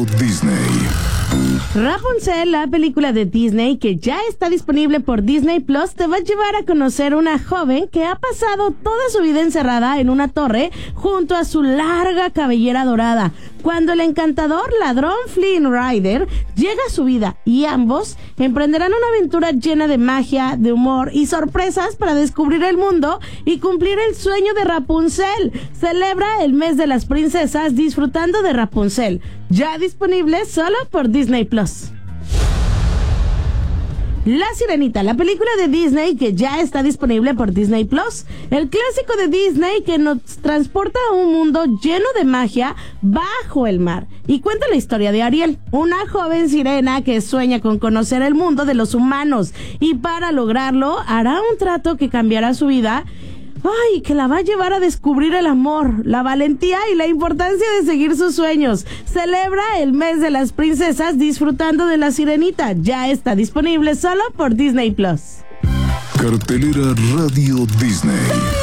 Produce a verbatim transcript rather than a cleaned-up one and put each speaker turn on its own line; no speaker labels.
Disney.
Rapunzel, la película de Disney que ya está disponible por Disney Plus, te va a llevar a conocer una joven que ha pasado toda su vida encerrada en una torre junto a su larga cabellera dorada. Cuando el encantador ladrón Flynn Rider llega a su vida y ambos emprenderán una aventura llena de magia, de humor y sorpresas para descubrir el mundo y cumplir el sueño de Rapunzel. Celebra el mes de las princesas disfrutando de Rapunzel, ya disponible solo por Disney Plus. La Sirenita, la película de Disney que ya está disponible por Disney Plus. El clásico de Disney que nos transporta a un mundo lleno de magia bajo el mar. Y cuenta la historia de Ariel, una joven sirena que sueña con conocer el mundo de los humanos. Y para lograrlo hará un trato que cambiará su vida. Ay, que la va a llevar a descubrir el amor, la valentía y la importancia de seguir sus sueños. Celebra el mes de las princesas disfrutando de La Sirenita. Ya está disponible solo por Disney Plus.
Cartelera Radio Disney.